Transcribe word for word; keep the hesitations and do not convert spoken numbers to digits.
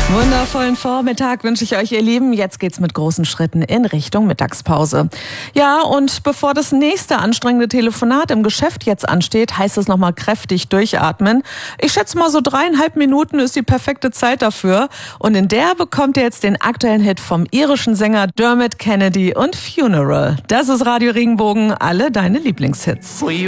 Wundervollen Vormittag wünsche ich euch, ihr Lieben. Jetzt geht's mit großen Schritten in Richtung Mittagspause. Ja, und bevor das nächste anstrengende Telefonat im Geschäft jetzt ansteht, heißt es nochmal kräftig durchatmen. Ich schätze mal, so dreieinhalb Minuten ist die perfekte Zeit dafür. Und in der bekommt ihr jetzt den aktuellen Hit vom irischen Sänger Dermot Kennedy und Funeral. Das ist Radio Regenbogen, alle deine Lieblingshits.